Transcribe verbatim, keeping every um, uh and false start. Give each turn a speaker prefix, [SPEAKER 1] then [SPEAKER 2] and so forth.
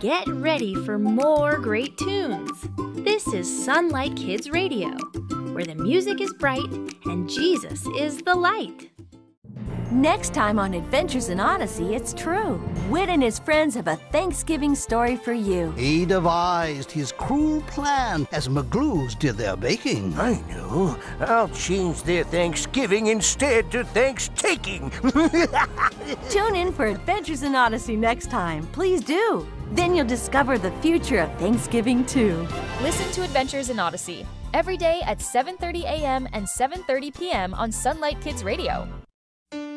[SPEAKER 1] Get ready for more great tunes. This is Sunlight Kids Radio, where the music is bright and Jesus is the light.
[SPEAKER 2] Next time on Adventures in Odyssey, it's true. Whit and his friends have a Thanksgiving story for you.
[SPEAKER 3] He devised his cruel plan as McGlues did their baking.
[SPEAKER 4] I know. I'll change their Thanksgiving instead to Thanks-taking.
[SPEAKER 2] Tune in for Adventures in Odyssey next time. Please do. Then you'll discover the future of Thanksgiving, too.
[SPEAKER 5] Listen to Adventures in Odyssey every day at seven thirty a m and seven thirty p m on Sunlight Kids Radio.